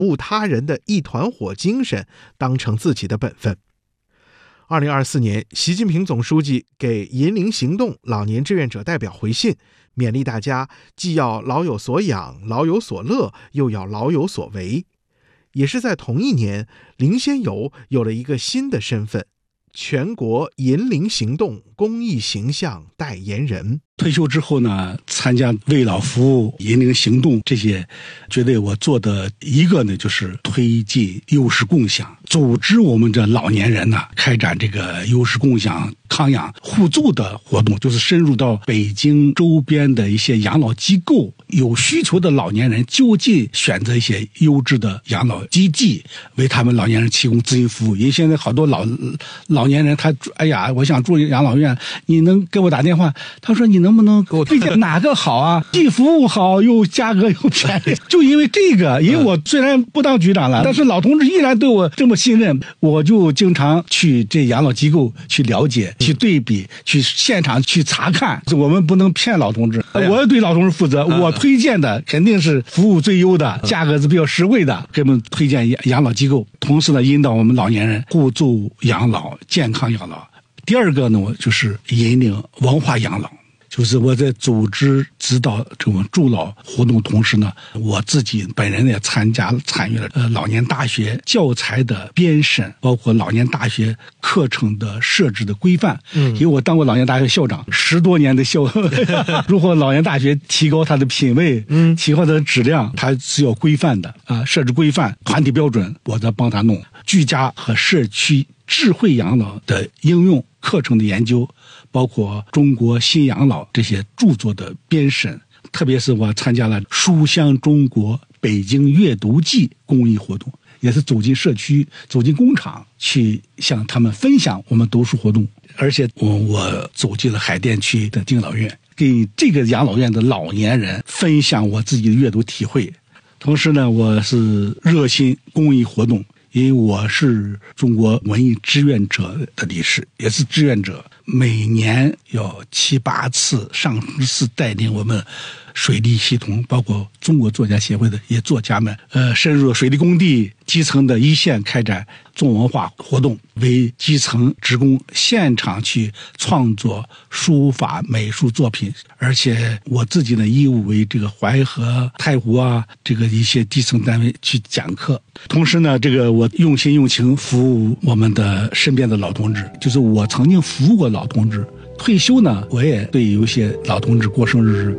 务他人的一团火精神当成自己的本分。2024年，习近平总书记给银龄行动老年志愿者代表回信，勉励大家既要老有所养、老有所乐，又要老有所为。也是在同一年，林仙游有了一个新的身份，全国银龄行动公益形象代言人。 退休之后呢，参加为老服务、银龄行动这些，觉得我做的一个呢，就是推进优势共享，组织我们这老年人呢，开展这个优势共享、康养互助的活动，就是深入到北京周边的一些养老机构，有需求的老年人就近选择一些优质的养老基地，为他们老年人提供咨询服务。因为现在好多老年人他我想住养老院，你能给我打电话？他说你能不能给我推荐哪个好啊？既服务好又价格又便宜。就因为这个，因为我虽然不当局长了，但是老同志依然对我这么信任，我就经常去这养老机构去了解、去对比、去现场去查看。我们不能骗老同志，我要对老同志负责。我推荐的肯定是服务最优的、价格是比较实惠的，给我们推荐养老机构。同时呢，引导我们老年人互助养老、健康养老。第二个呢，我就是引领文化养老。就是我在组织指导这种助老活动同时呢，我自己本人也参与了老年大学教材的编审，包括老年大学课程的设置的规范。因为我当过老年大学校长10多年的如何老年大学提高它的品位，提高它的质量，它是要规范的啊，设置规范、团体标准，我在帮他弄。居家和社区智慧养老的应用课程的研究，包括中国新养老这些著作的编审，特别是我参加了书香中国北京阅读季公益活动，也是走进社区、走进工厂去向他们分享我们读书活动。而且我走进了海淀区的敬老院，给这个养老院的老年人分享我自己的阅读体会。同时呢，我是热心公益活动，因为我是中国文艺志愿者的理事，也是志愿者，每年要7、8次上市带领我们水利系统，包括中国作家协会的一些作家们，深入水利工地基层的一线开展重文化活动，为基层职工现场去创作书法美术作品。而且我自己的义务为这个淮河、太湖啊，这个一些基层单位去讲课。同时呢，这个我用心用情服务我们的身边的老同志，就是我曾经服务过老同志，退休呢，我也对有些老同志过生日。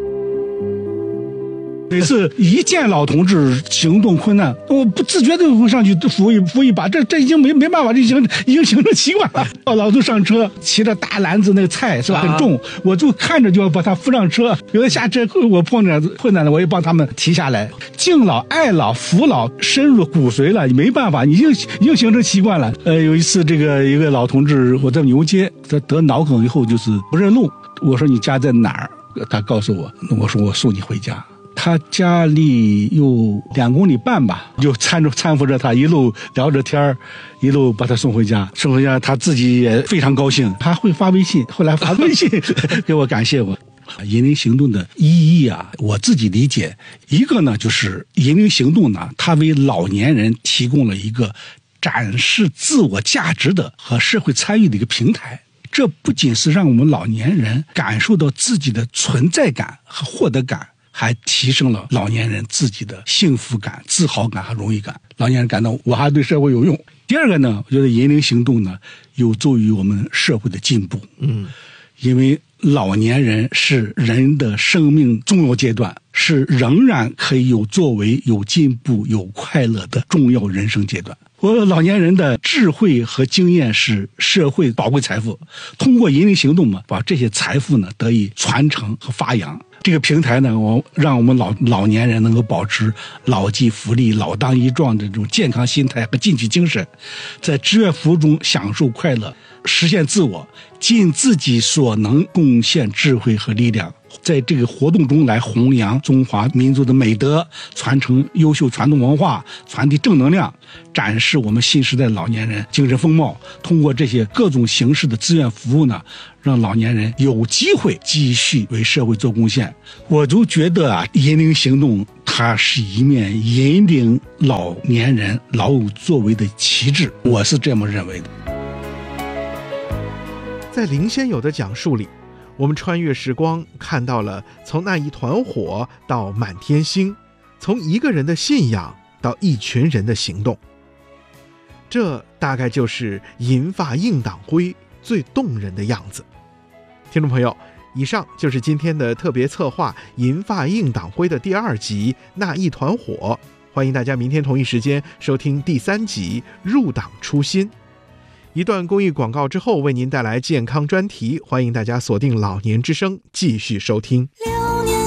每次一见老同志行动困难，我不自觉的会上去扶一把，这已经没办法，已经形成习惯了。老头上车，骑着大篮子那个菜是吧，很重，我就看着就要把他扶上车。有的下车我碰着困难了，我也帮他们提下来。敬老、爱老、扶老深入骨髓了，没办法，已经形成习惯了。有一次一个老同志，我在牛街，他得脑梗以后就是不认路，我说你家在哪儿？他告诉我，我说我送你回家。他家里有2公里半吧，就搀扶着他一路聊着天，一路把他送回家。他自己也非常高兴，他会发微信，后来发微信给我感谢我。银龄行动的意义啊，我自己理解，一个呢就是银龄行动呢，它为老年人提供了一个展示自我价值的和社会参与的一个平台。这不仅是让我们老年人感受到自己的存在感和获得感，还提升了老年人自己的幸福感、自豪感和荣誉感。老年人感到我还对社会有用。第二个呢，我觉得银龄行动呢有助于我们社会的进步。因为老年人是人的生命重要阶段，是仍然可以有作为、有进步、有快乐的重要人生阶段。我老年人的智慧和经验是社会宝贵财富，通过银龄行动嘛，把这些财富呢得以传承和发扬。这个平台呢，让我们老年人能够保持老骥伏枥、老当益壮的这种健康心态和进取精神，在志愿服务中享受快乐，实现自我，尽自己所能贡献智慧和力量，在这个活动中来弘扬中华民族的美德，传承优秀传统文化，传递正能量，展示我们新时代老年人精神风貌。通过这些各种形式的志愿服务呢，让老年人有机会继续为社会做贡献。我就觉得啊，银龄行动它它是一面引领老年人老有作为的旗帜，我是这么认为的。 在林先友的讲述里，我们穿越时光，看到了从那一团火到满天星，从一个人的信仰到一群人的行动。这大概就是银发映党徽最动人的样子。听众朋友，以上就是今天的特别策划《银发映党徽》的第2集《那一团火》，欢迎大家明天同一时间收听第3集《入党初心》。一段公益广告之后，为您带来健康专题，欢迎大家锁定老年之声继续收听。